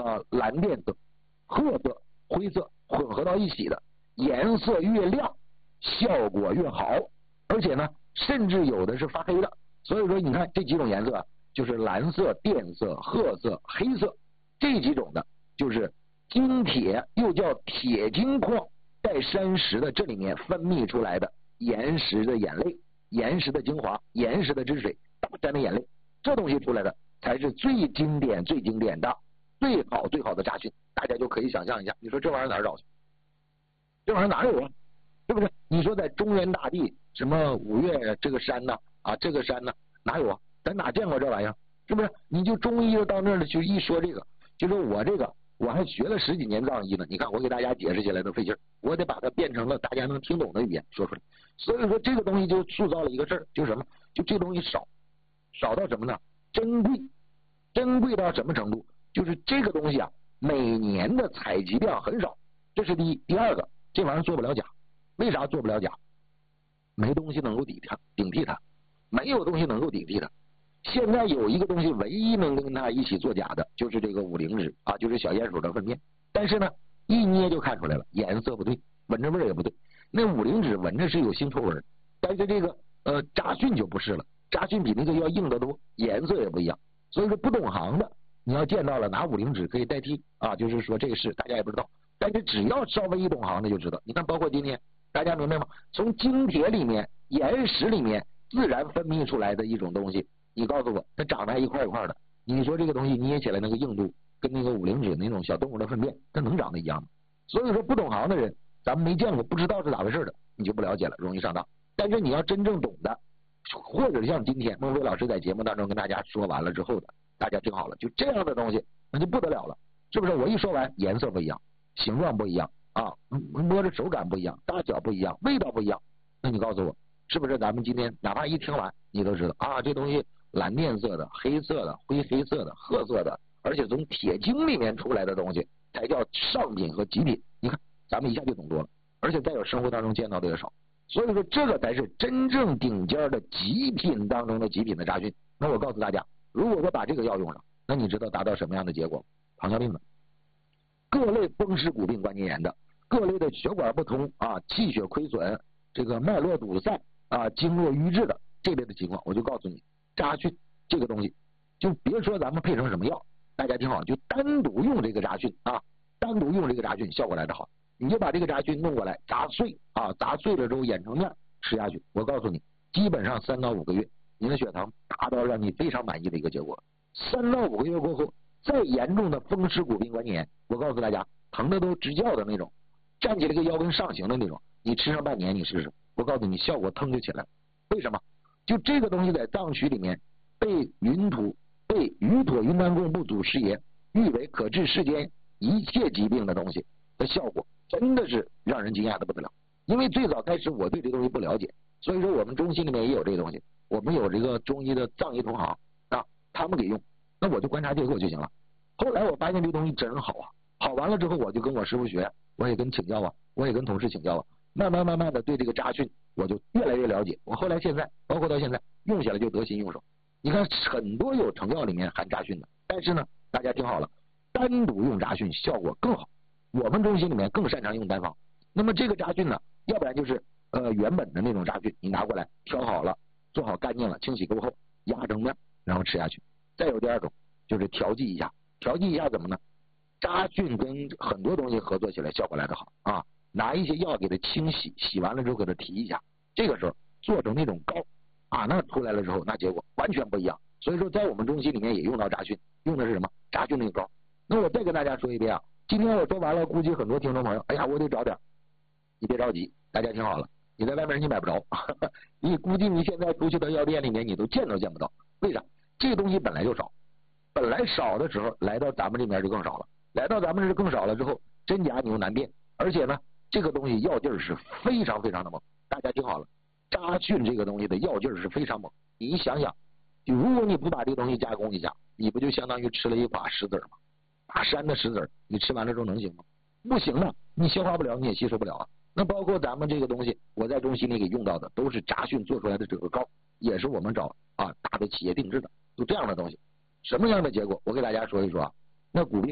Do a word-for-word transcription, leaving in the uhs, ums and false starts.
呃蓝靛色、褐色、灰色混合到一起的，颜色越亮效果越好，而且呢甚至有的是发黑的。所以说你看这几种颜色啊，就是蓝色、靛色、褐色、黑色，这几种的就是金铁，又叫铁金矿带山石的，这里面分泌出来的岩石的眼泪、岩石的精华、岩石的汁水、大山的眼泪，这东西出来的才是最经典最经典的最好最好的杂讯。大家就可以想象一下，你说这玩意儿哪儿找去？这玩意儿哪有啊？是不是？你说在中原大地什么五岳这个山呢啊这个山呢哪有啊？咱哪见过这玩意儿？是不是？你就中医到那儿了，就一说这个，就说我这个我还学了十几年藏医呢，你看我给大家解释起来都费劲，我得把它变成了大家能听懂的语言说出来。所以说这个东西就塑造了一个事儿，就是什么？就这东西少，少到什么呢？珍贵，珍贵到什么程度？就是这个东西啊，每年的采集量很少，这是第一。第二个，这玩意儿做不了假。为啥做不了假？没东西能够顶它，顶替它，没有东西能够顶替它。现在有一个东西唯一能跟它一起作假的，就是这个五灵脂啊，就是小鼹鼠的粪便。但是呢，一捏就看出来了，颜色不对，闻着味儿也不对。那五灵脂闻着是有腥臭味，但是这个呃杂讯就不是了，杂讯比那个要硬得多，颜色也不一样。所以说不懂行的，你要见到了拿五灵脂可以代替啊，就是说这个事大家也不知道，但是只要稍微一懂行的就知道。你看，包括今天大家明白吗？从精铁里面、岩石里面自然分泌出来的一种东西。你告诉我，它长得还一块一块的，你说这个东西捏起来那个硬度，跟那个五灵脂那种小动物的粪便，它能长得一样吗？所以说不懂行的人，咱们没见过，不知道是咋回事的，你就不了解了，容易上当。但是你要真正懂的，或者像今天孟非老师在节目当中跟大家说完了之后的，大家听好了，就这样的东西，那就不得了了，是不是？我一说完，颜色不一样，形状不一样啊，摸着手感不一样，大小不一样，味道不一样，那你告诉我，是不是？咱们今天哪怕一听完，你都知道啊，这东西。蓝靛色的、黑色的、灰黑色的、褐色的，而且从铁晶里面出来的东西才叫上品和极品。你看，咱们一下就懂多了，而且在我生活当中见到的也少。所以说，这个才是真正顶尖的极品当中的极品的杂讯。那我告诉大家，如果说把这个药用上，那你知道达到什么样的结果？糖尿病的、各类风湿骨病关节炎的、各类的血管不通啊、气血亏损、这个脉络堵塞啊、经络瘀滞的这类的情况，我就告诉你。杂讯这个东西，就别说咱们配成什么药，大家听好，就单独用这个杂讯啊，单独用这个杂讯效果来得好。你就把这个杂讯弄过来，砸碎啊，砸碎了之后研成面吃下去。我告诉你，基本上三到五个月，你的血糖达到让你非常满意的一个结果。三到五个月过后，再严重的风湿骨病关节炎，我告诉大家，疼的都直叫的那种，站起来个腰跟上行的那种，你吃上半年你试试，我告诉你效果腾就起来了。为什么？就这个东西在藏区里面被云土被鱼妥云南贡部祖师爷誉为可治世间一切疾病的东西的效果，真的是让人惊讶的不得了。因为最早开始我对这东西不了解，所以说我们中心里面也有这个东西，我们有这个中医的藏医同行啊，他们给用，那我就观察结果就行了。后来我发现这东西真好啊，好完了之后我就跟我师傅学，我也跟请教啊，我也跟同事请教啊，慢慢慢慢的对这个杂讯我就越来越了解。我后来现在包括到现在用起来就得心应手。你看很多有成药里面含杂讯的，但是呢大家听好了，单独用杂讯效果更好。我们中心里面更擅长用单方。那么这个杂讯呢，要不然就是呃原本的那种杂讯，你拿过来挑好了，做好干净了，清洗过后压成面，然后吃下去。再有第二种就是调剂一下，调剂一下怎么呢？杂讯跟很多东西合作起来效果来得好啊。拿一些药给它清洗，洗完了之后给它提一下，这个时候做成那种膏啊，那出来了之后那结果完全不一样。所以说在我们中心里面也用到杂讯，用的是什么？杂讯那个膏。那我再跟大家说一遍啊，今天我说完了，估计很多听众朋友，哎呀，我得找点，你别着急，大家听好了，你在外面你买不着，你估计你现在出去到药店里面你都见都见不到。为啥？这个东西本来就少，本来少的时候来到咱们这边就更少了，来到咱们这更少了之后，真假你又难辨，而且呢这个东西药劲儿是非常非常的猛。大家听好了，杂讯这个东西的药劲儿是非常猛。你想想，就如果你不把这个东西加工一下，你不就相当于吃了一把石子儿吗？大山的石子儿，你吃完了之后能行吗？不行的，你消化不了，你也吸收不了啊。那包括咱们这个东西，我在中心里给用到的都是杂讯做出来的这个膏，也是我们找啊大的企业定制的，就这样的东西。什么样的结果？我给大家说一说啊。那骨病